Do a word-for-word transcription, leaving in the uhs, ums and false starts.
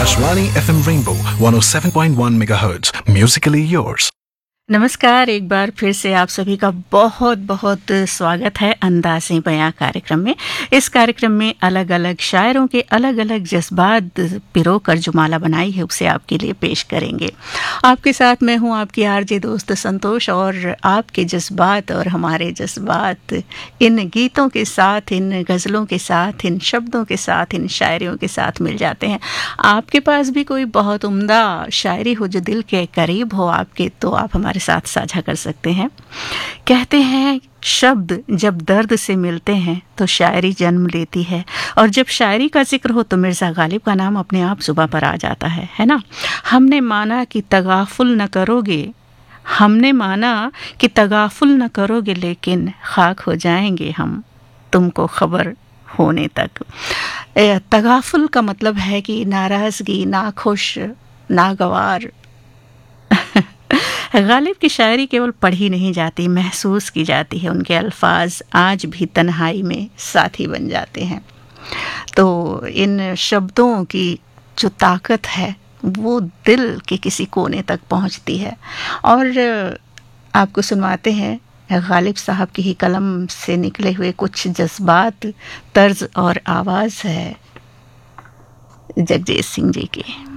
Akashvani F M Rainbow one oh seven point one megahertz. Musically yours. नमस्कार, एक बार फिर से आप सभी का बहुत बहुत स्वागत है अंदाज़े बयां कार्यक्रम में। इस कार्यक्रम में अलग अलग शायरों के अलग अलग जज्बात पिरोकर जो माला बनाई है उसे आपके लिए पेश करेंगे। आपके साथ मैं हूं आपकी आरजे दोस्त संतोष, और आपके जज्बात और हमारे जज्बात इन गीतों के साथ, इन गज़लों के साथ, इन शब्दों के साथ, इन शायरियों के साथ मिल जाते हैं। आपके पास भी कोई बहुत उम्दा शायरी हो जो दिल के करीब हो आपके, तो आप हमारे साथ साझा कर सकते हैं। कहते हैं शब्द जब दर्द से मिलते हैं तो शायरी जन्म लेती है, और जब शायरी का जिक्र हो तो मिर्ज़ा गालिब का नाम अपने आप जुबां पर आ जाता है, है ना। हमने माना कि तगाफुल न करोगे, हमने माना कि तगाफुल न करोगे, लेकिन खाक हो जाएंगे हम तुमको खबर होने तक। तगाफुल का मतलब है कि नाराज़गी, नाखुश, नागवार। गालिब की शायरी केवल पढ़ी नहीं जाती, महसूस की जाती है। उनके अल्फाज आज भी तन्हाई में साथी बन जाते हैं। तो इन शब्दों की जो ताकत है वो दिल के किसी कोने तक पहुंचती है। और आपको सुनवाते हैं गालिब साहब की ही कलम से निकले हुए कुछ जज्बात, तर्ज और आवाज़ है जगजीत सिंह जी की।